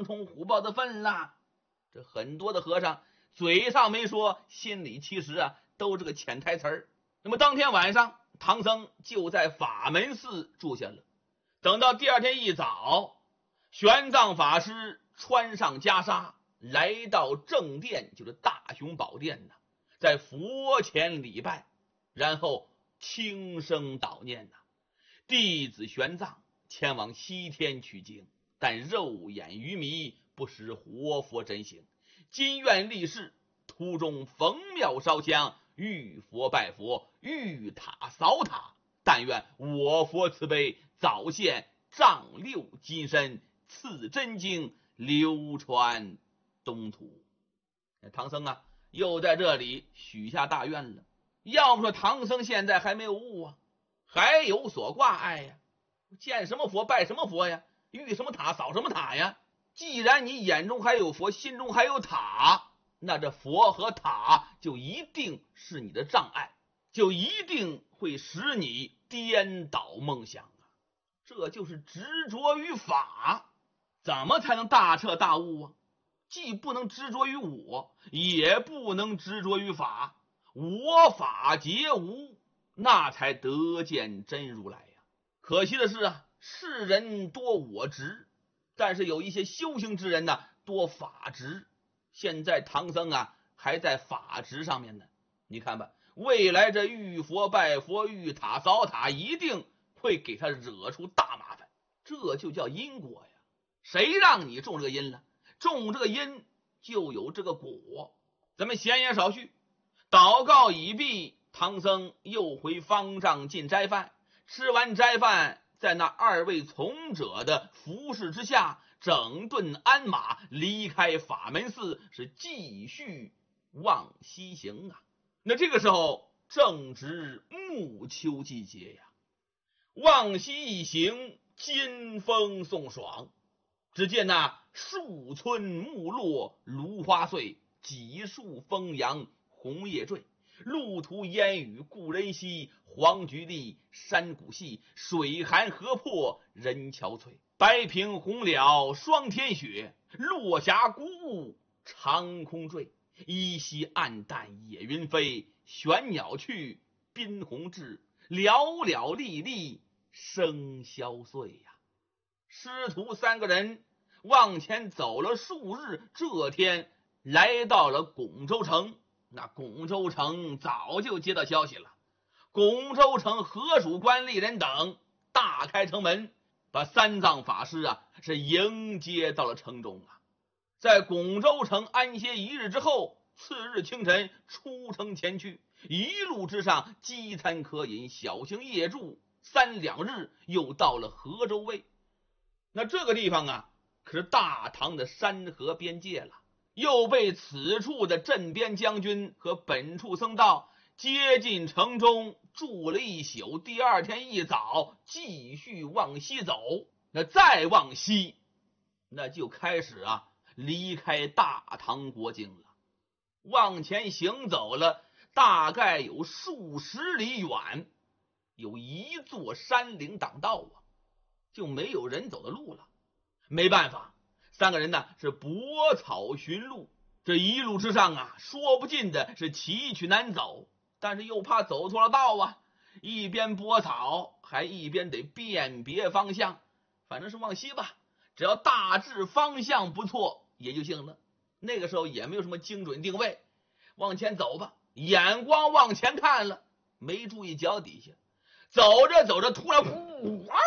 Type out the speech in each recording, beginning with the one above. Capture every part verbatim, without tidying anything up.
狼虫虎豹的份了。这很多的和尚嘴上没说，心里其实啊都是个潜台词儿。那么当天晚上，唐僧就在法门寺住下了。等到第二天一早，玄奘法师穿上袈裟，来到正殿，就是大雄宝殿呢，在佛前礼拜，然后轻声祷念呐：弟子玄奘前往西天取经，但肉眼愚迷，不识活佛真形。今愿立誓，途中逢庙烧香，遇佛拜佛，遇塔扫塔，但愿我佛慈悲，早现丈六金身，赐真经流传东土。唐僧啊又在这里许下大愿了。要不说唐僧现在还没有悟啊，还有所挂碍呀，见什么佛拜什么佛呀，遇什么塔扫什么塔呀。既然你眼中还有佛，心中还有塔，那这佛和塔就一定是你的障碍，就一定会使你颠倒梦想啊！这就是执着于法。怎么才能大彻大悟啊？既不能执着于我，也不能执着于法，我法皆无，那才得见真如来呀。可惜的是啊，世人多我执，但是有一些修行之人呢，多法执。现在唐僧啊还在法执上面呢。你看吧，未来这遇佛拜佛，遇塔扫塔，一定会给他惹出大麻烦。这就叫因果呀。谁让你种这个因了？种这个因就有这个果。咱们闲言少叙，祷告已毕，唐僧又回方丈进斋饭。吃完斋饭，在那二位从者的服侍之下，整顿鞍马，离开法门寺，是继续往西行啊。那这个时候正值暮秋季节呀，往西一行，金风送爽。只见那树村木落，芦花碎，几树风扬，红叶坠。路途烟雨故人稀，黄菊丽，山谷细，水寒河破，人憔悴。白平红了霜天雪，落霞孤雾长空坠。依稀暗淡野云飞，玄鸟去，宾鸿至，寥寥历历生萧碎呀。师徒三个人往前走了数日，这天来到了巩州城。那巩州城早就接到消息了，巩州城河属官吏人等大开城门，把三藏法师啊是迎接到了城中啊。在巩州城安歇一日之后，次日清晨出城前去，一路之上饥餐可饮，小行夜住，三两日又到了河州卫。那这个地方啊可是大唐的山河边界了，又被此处的镇边将军和本处僧道接近城中，住了一宿。第二天一早继续往西走。那再往西，那就开始啊离开大唐国境了。往前行走了大概有数十里远，有一座山岭挡道啊，就没有人走的路了。没办法，三个人呢是拨草寻路。这一路之上啊，说不尽的是崎岖难走，但是又怕走错了道啊，一边拨草还一边得辨别方向。反正是往西吧，只要大致方向不错也就行了。那个时候也没有什么精准定位，往前走吧，眼光往前看了，没注意脚底下，走着走着突然呼啊，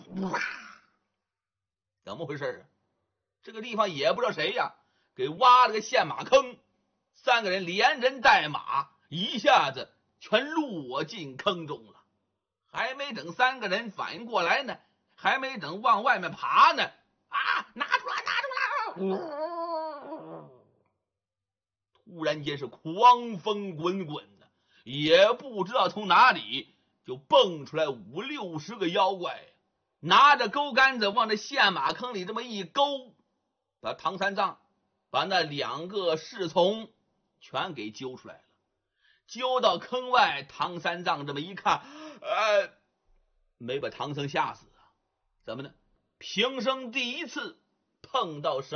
怎么回事啊？这个地方也不知道谁呀给挖了个陷马坑，三个人连人带马一下子全落进坑中了。还没等三个人反应过来呢，还没等往外面爬呢，啊，拿出来拿出来！突然间是狂风滚滚的，也不知道从哪里就蹦出来五六十个妖怪，拿着钩竿子往这陷马坑里这么一勾，把唐三藏把那两个侍从全给揪出来了。揪到坑外，唐三藏这么一看，呃，没把唐僧吓死啊？怎么呢？平生第一次碰到什么